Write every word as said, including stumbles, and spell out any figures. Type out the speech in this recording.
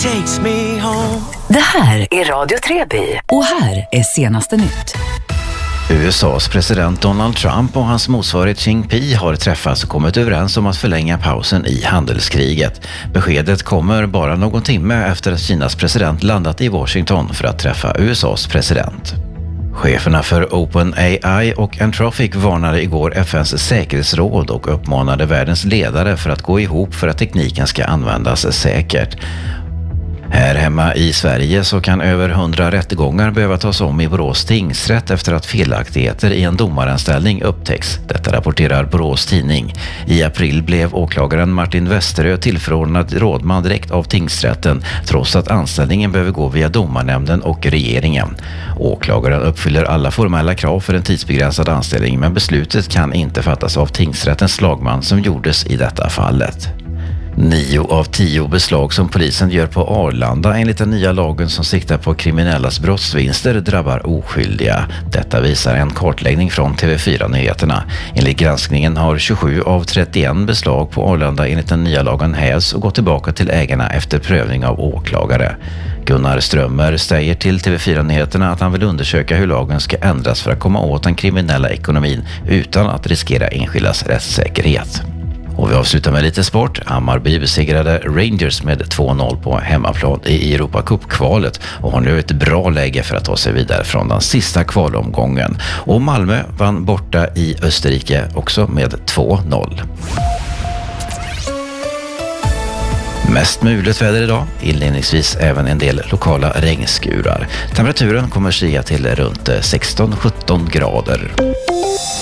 takes me home. Det här är Radio Treby och här är senaste nytt. U S A:s president Donald Trump och hans motsvarighet Xi Jinping har träffats och kommit överens om att förlänga pausen i handelskriget. Beskedet kommer bara någon timme efter att Kinas president landat i Washington för att träffa U S A:s president. Cheferna för OpenAI och Anthropic varnade igår F N:s säkerhetsråd och uppmanade världens ledare för att gå ihop för att tekniken ska användas säkert. Här hemma i Sverige så kan över hundra rättegångar behöva tas om i Borås tingsrätt efter att felaktigheter i en domaranställning upptäcks. Detta rapporterar Borås tidning. I april blev åklagaren Martin Westerö tillförordnad rådman direkt av tingsrätten trots att anställningen behöver gå via domarnämnden och regeringen. Åklagaren uppfyller alla formella krav för en tidsbegränsad anställning, men beslutet kan inte fattas av tingsrättens lagman som gjordes i detta fallet. Nio av tio beslag som polisen gör på Arlanda enligt den nya lagen som siktar på kriminellas brottsvinster drabbar oskyldiga. Detta visar en kartläggning från T V fyra Nyheterna. Enligt granskningen har tjugosju av trettioett beslag på Arlanda enligt den nya lagen hävs och gått tillbaka till ägarna efter prövning av åklagare. Gunnar Strömmer säger till T V fyra Nyheterna att han vill undersöka hur lagen ska ändras för att komma åt den kriminella ekonomin utan att riskera enskildas rättssäkerhet. Och vi avslutar med lite sport. Hammarby besegrade Rangers med två noll på hemmaplan i Europa Cup-kvalet och har nu ett bra läge för att ta sig vidare från den sista kvalomgången. Och Malmö vann borta i Österrike också med två noll. Mest mulet väder idag, inledningsvis även en del lokala regnskurar. Temperaturen kommer stiga till runt sexton sjutton grader.